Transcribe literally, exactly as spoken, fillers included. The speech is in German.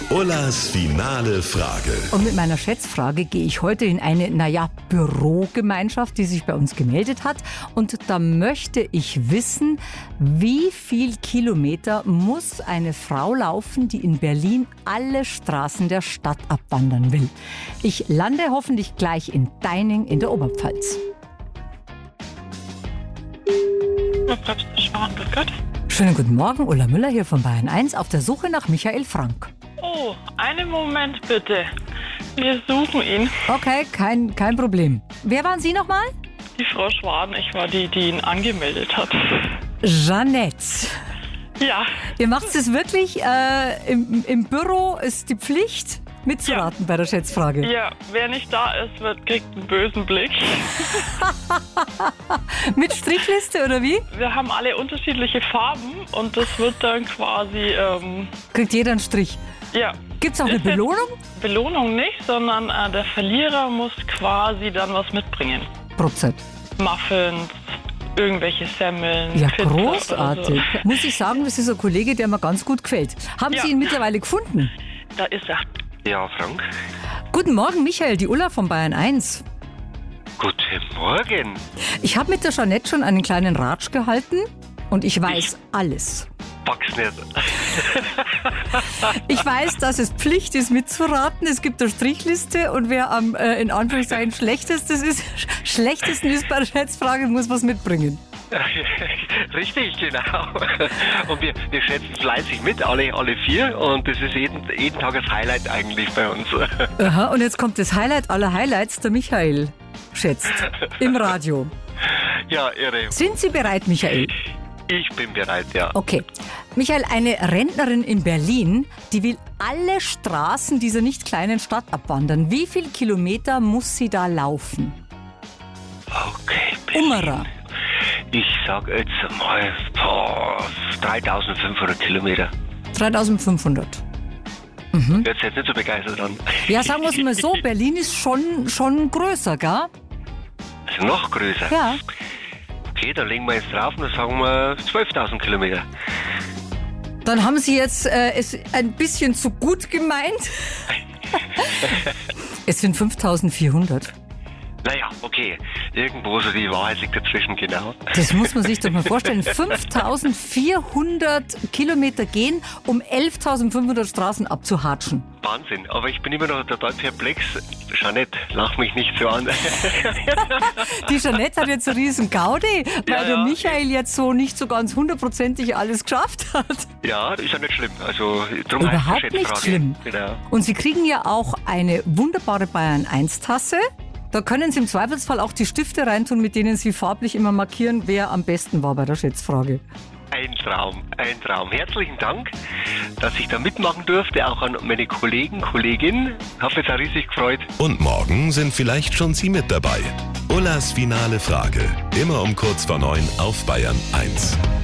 Ullas finale Frage. Und mit meiner Schätzfrage gehe ich heute in eine, naja, Bürogemeinschaft, die sich bei uns gemeldet hat. Und da möchte ich wissen, wie viel Kilometer muss eine Frau laufen, die in Berlin alle Straßen der Stadt abwandern will. Ich lande hoffentlich gleich in Deining in der Oberpfalz. Schönen guten Morgen, Ulla Müller hier von Bayern eins auf der Suche nach Michael Frank. Oh, einen Moment bitte. Wir suchen ihn. Okay, kein, kein Problem. Wer waren Sie nochmal? Die Frau Schwaden, ich war die, die ihn angemeldet hat. Jeanette. Ja. Ihr macht es wirklich, äh, im, im Büro ist die Pflicht, mitzuraten ja. bei der Schätzfrage. Ja, wer nicht da ist, wird, kriegt einen bösen Blick. Mit Strichliste oder wie? Wir haben alle unterschiedliche Farben und das wird dann quasi... Ähm, kriegt jeder einen Strich? Ja. Gibt es auch eine Belohnung? Belohnung nicht, sondern äh, der Verlierer muss quasi dann was mitbringen. Prozent. Muffins, irgendwelche Semmeln. Ja, Pizza großartig. So. Muss ich sagen, das ist ein Kollege, der mir ganz gut gefällt. Haben ja. Sie ihn mittlerweile gefunden? Da ist er. Ja, Frank. Guten Morgen, Michael, die Ulla von Bayern eins. Guten Morgen. Ich habe mit der Jeanette schon einen kleinen Ratsch gehalten und ich weiß ich alles. Pack's nicht. Ich weiß, dass es Pflicht ist, mitzuraten. Es gibt eine Strichliste und wer am, äh, in Anführungszeichen, schlechtestes ist, schlechtesten ist bei der Schätzfrage, muss was mitbringen. Richtig, genau. Und wir, wir schätzen fleißig mit, alle, alle vier. Und das ist jeden, jeden Tag das Highlight eigentlich bei uns. Aha, und jetzt kommt das Highlight aller Highlights, der Michael schätzt im Radio. Ja, irre. Sind Sie bereit, Michael? Ich bin bereit, ja. Okay. Michael, eine Rentnerin in Berlin, die will alle Straßen dieser nicht kleinen Stadt abwandern. Wie viel Kilometer muss sie da laufen? Okay, Berlin. Ummerer. Ich sag jetzt mal boah, dreitausendfünfhundert Kilometer. dreitausendfünfhundert. Mhm. Hört sich jetzt nicht so begeistert an. Ja, sagen wir es mal so, Berlin ist schon, schon größer, gell? Also noch größer? Ja. Okay, dann legen wir jetzt drauf und dann sagen wir zwölftausend Kilometer. Dann haben Sie jetzt äh, es ein bisschen zu gut gemeint. Es sind fünftausendvierhundert. Naja, okay. Irgendwo so die Wahrheit liegt dazwischen, genau. Das muss man sich doch mal vorstellen. fünftausendvierhundert Kilometer gehen, um elftausendfünfhundert Straßen abzuhatschen. Wahnsinn, aber ich bin immer noch total perplex. Jeanette, lach mich nicht so an. Die Jeanette hat jetzt einen riesen Gaudi, weil ja, der ja. Michael jetzt so nicht so ganz hundertprozentig alles geschafft hat. Ja, ist ja nicht schlimm. Also, drum Überhaupt heißt nicht schlimm. Genau. Und Sie kriegen ja auch eine wunderbare Bayern eins Tasse. Da können Sie im Zweifelsfall auch die Stifte reintun, mit denen Sie farblich immer markieren, wer am besten war bei der Schätzfrage. Ein Traum, ein Traum. Herzlichen Dank, dass ich da mitmachen durfte, auch an meine Kollegen, Kolleginnen. Habe mich auch riesig gefreut. Und morgen sind vielleicht schon Sie mit dabei. Ullas finale Frage. Immer um kurz vor neun auf Bayern eins.